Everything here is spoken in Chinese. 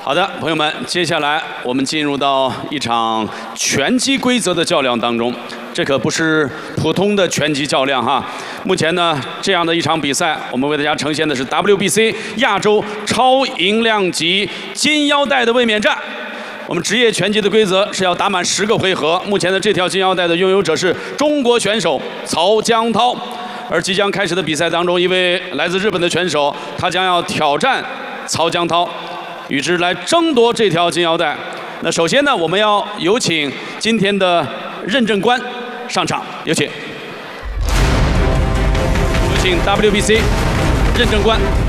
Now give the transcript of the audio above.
好的，朋友们，接下来我们进入到一场拳击规则的较量当中。这可不是普通的拳击较量哈。目前呢，这样的一场比赛，我们为大家呈现的是 WBC 亚洲超银量级金腰带的卫冕战。我们职业拳击的规则是要打满10个回合。目前的这条金腰带的拥有者是中国选手曹江涛。而即将开始的比赛当中，一位来自日本的拳手，他将要挑战曹江涛，与之来争夺这条金腰带。那首先呢，我们要有请今天的认证官上场，有请，WBC 认证官。